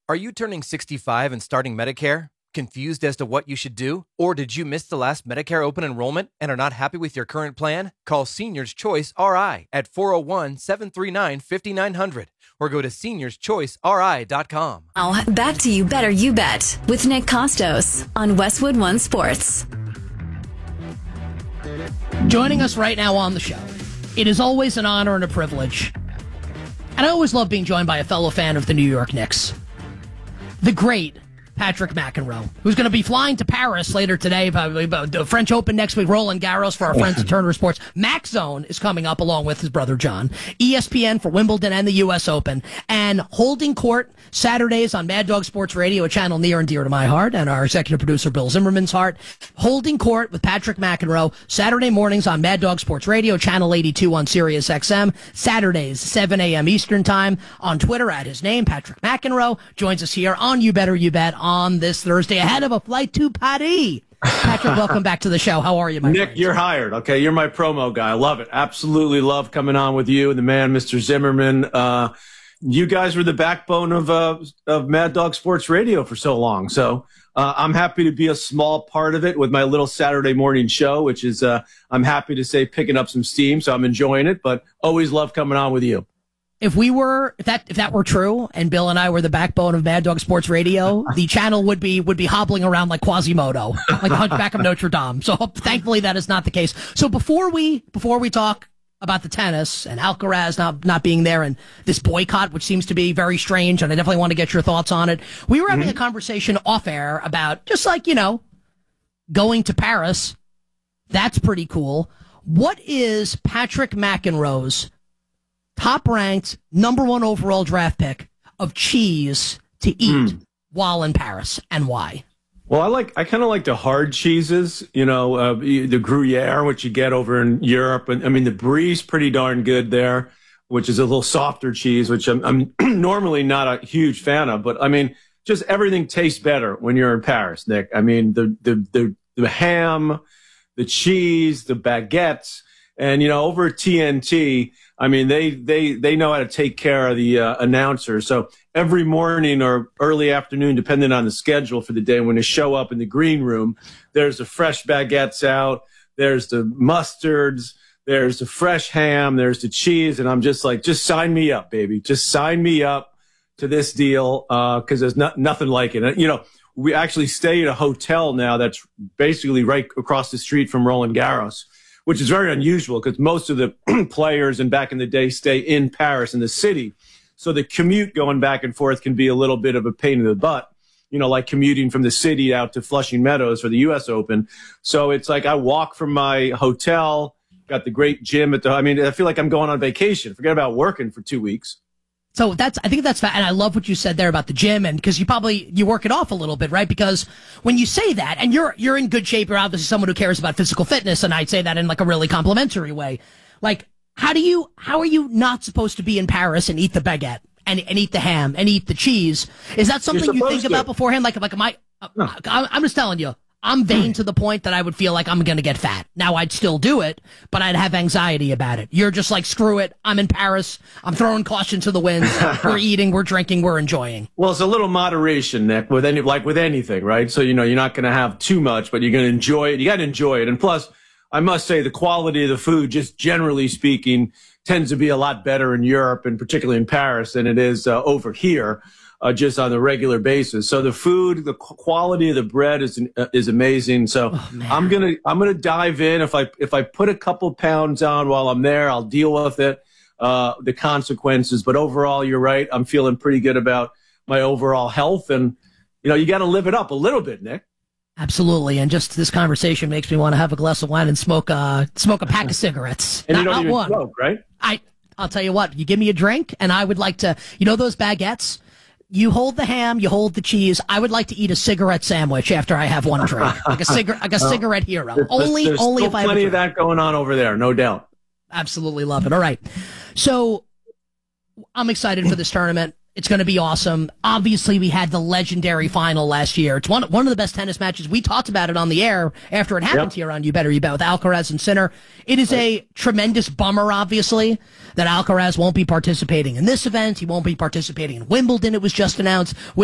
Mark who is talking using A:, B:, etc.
A: Are you turning 65 and starting Medicare? Confused as to what you should do? Or did you miss the last Medicare open enrollment and are not happy with your current plan? Call Seniors Choice RI at 401-739-5900 or go to seniorschoiceri.com.
B: Now, back to You Better You Bet with Nick Costos on Westwood One Sports.
C: Joining us right now on the show, it is always an honor and a privilege. And I always love being joined by a fellow fan of the New York Knicks. The great Patrick McEnroe, who's going to be flying to Paris later today, probably the French Open next week, Roland Garros for our friends at Turner Sports. Max Zone is coming up along with his brother John. ESPN for Wimbledon and the U.S. Open. And holding court Saturdays on Mad Dog Sports Radio, a channel near and dear to my heart and our executive producer Bill Zimmerman's heart. Holding court with Patrick McEnroe, Saturday mornings on Mad Dog Sports Radio, channel 82 on Sirius XM. Saturdays, 7 a.m. Eastern Time. On Twitter at his name, Patrick McEnroe. Joins us here on You Better You Bet on this Thursday ahead of a flight to Paris. Patrick, welcome back to the show. How are you, my
D: Nick,
C: friend?
D: you're hired. Okay, you're my promo guy. I love it. Absolutely love coming on with you and the man, Mr. Zimmerman. You guys were the backbone of Mad Dog Sports Radio for so long. So I'm happy to be a small part of it with my little Saturday morning show, which is, I'm happy to say, picking up some steam. So I'm enjoying it, but always love coming on with you.
C: If that were true, and Bill and I were the backbone of Mad Dog Sports Radio, the channel would be hobbling around like Quasimodo, like the Hunchback of Notre Dame. So thankfully that is not the case. So before we talk about the tennis and Alcaraz not being there and this boycott, which seems to be very strange, and I definitely want to get your thoughts on it. We were having a conversation off air about just like, going to Paris. That's pretty cool. What is Patrick McEnroe's top-ranked, number one overall draft pick of cheese to eat while in Paris, and why?
D: Well, I kind of like the hard cheeses, the Gruyere, which you get over in Europe. And I mean, the Brie's pretty darn good there, which is a little softer cheese, which I'm normally not a huge fan of. But I mean, just everything tastes better when you're in Paris, Nick. I mean, the ham, the cheese, the baguettes, and, over at TNT, I mean, they know how to take care of the announcer. So every morning or early afternoon, depending on the schedule for the day, when they show up in the green room, there's the fresh baguettes out, there's the mustards, there's the fresh ham, there's the cheese. And I'm just like, just sign me up, baby. Just sign me up to this deal because there's nothing like it. We actually stay at a hotel now that's basically right across the street from Roland Garros, which is very unusual because most of the players and back in the day stay in Paris in the city. So the commute going back and forth can be a little bit of a pain in the butt, like commuting from the city out to Flushing Meadows for the U.S. Open. So it's like I walk from my hotel, got the great gym I feel like I'm going on vacation. Forget about working for 2 weeks.
C: So I think that's and I love what you said there about the gym, and because you work it off a little bit, right? Because when you say that, and you're in good shape, you're obviously someone who cares about physical fitness, and I'd say that in like a really complimentary way. Like, how are you not supposed to be in Paris and eat the baguette and eat the ham and eat the cheese? Is that something you think about beforehand? I'm just telling you. I'm vain to the point that I would feel like I'm going to get fat. Now, I'd still do it, but I'd have anxiety about it. You're just like, screw it. I'm in Paris. I'm throwing caution to the winds. We're eating, we're drinking, we're enjoying.
D: Well, it's a little moderation, Nick, with anything, right? So, you're not going to have too much, but you're going to enjoy it. You got to enjoy it. And plus, I must say the quality of the food, just generally speaking, tends to be a lot better in Europe and particularly in Paris than it is over here. Just on a regular basis. So the food, the quality of the bread is amazing. So I'm gonna dive in. If I put a couple pounds on while I'm there, I'll deal with it, the consequences. But overall, you're right. I'm feeling pretty good about my overall health, and you got to live it up a little bit, Nick.
C: Absolutely, and just this conversation makes me want to have a glass of wine and smoke a pack of cigarettes.
D: And you don't
C: not
D: even
C: one.
D: Smoke, right?
C: I'll tell you what. You give me a drink, and I would like to. Those baguettes. You hold the ham, you hold the cheese. I would like to eat a cigarette sandwich after I have one drink, like a cigarette hero.
D: There's
C: only
D: if I have plenty of that going on over there, no doubt.
C: Absolutely love it. All right, so I'm excited for this tournament. It's going to be awesome. Obviously, we had the legendary final last year. It's one of the best tennis matches. We talked about it on the air after it happened here on You Better You Bet with Alcaraz and Sinner. It is a tremendous bummer, obviously, that Alcaraz won't be participating in this event. He won't be participating in Wimbledon. It was just announced.